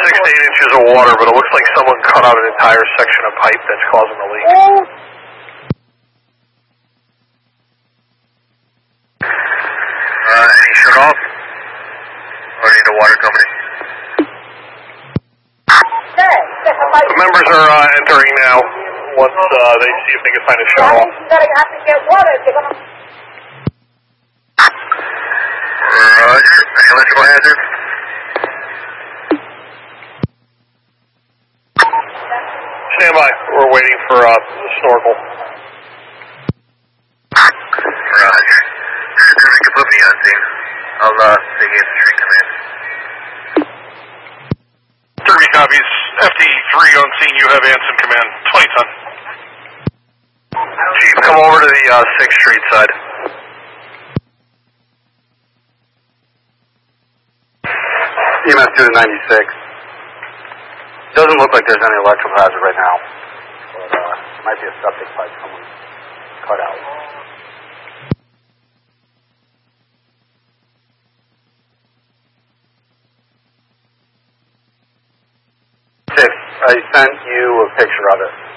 to 8 inches of water, but it looks like someone cut out an entire section of pipe that's causing the leak. Any shut off? Or need a water company? The members are entering now. Once they see if they can find a shut off. They're going to have to get water. They're going to... Roger. Electrical hazard. Stand by. We're waiting for the snorkel. Roger. You can put me on scene. I'll take infantry command. 30 copies. FD3 on scene. You have Anson command. 20 ton. Chief, come over to the 6th Street side. EMS 2 to 96. Doesn't look like there's any electrical hazard right now, but it might be a septic pipe someone cut out. Tiff, I sent you a picture of it.